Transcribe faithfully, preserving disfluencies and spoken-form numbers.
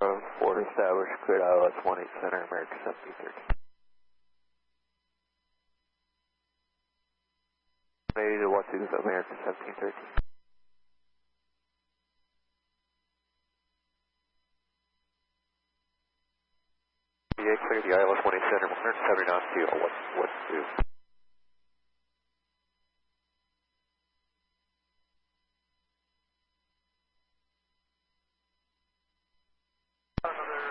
Ford established, cleared I L S one eight center, America seventeen thirteen. eighty to one two, America seventeen thirteen. Yeah, clear the I L S one eight center, one seventy knots to one one two. Another